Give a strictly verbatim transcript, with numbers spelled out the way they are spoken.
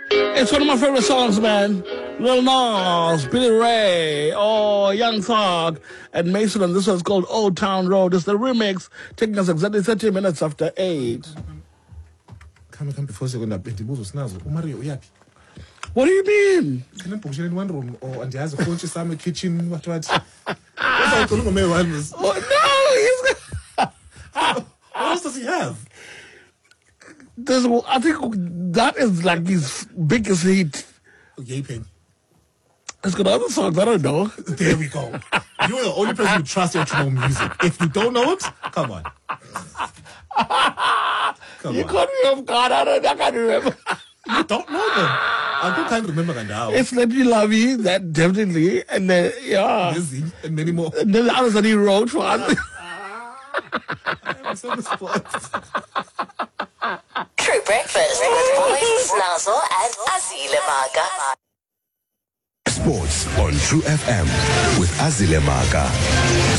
It's one of my favorite songs, man. Lil Nas, Billy Ray, oh, Young Thug, and Mason, and this one's called Old Town Road. It's the remix, taking us exactly thirty minutes after eight. Come, come before second up. Umario, what do you mean? Can I push in one room or and has a phone some kitchen? What what? Oh no, he's. What else does he have? There's, I think that is like his biggest hit. Yaping. It's got other songs, I don't know. There we go. You're the only person who trusts you to know music. If you don't know it, come on. Come you on. caught me off guard, I, don't, I can't remember. You don't know them. I can't remember that now. It's Let Me Love You, that definitely. And then, yeah. Busy, and many more. And then the others that he wrote for us. I'm so spot. True Breakfast with Boys Snazzle and Azile Maga. Sports on True F M with Azile Maga.